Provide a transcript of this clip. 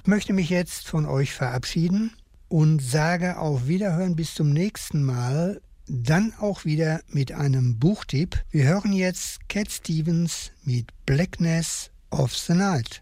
Ich möchte mich jetzt von euch verabschieden und sage auf Wiederhören bis zum nächsten Mal, dann auch wieder mit einem Buchtipp. Wir hören jetzt Cat Stevens mit Blackness of the Night.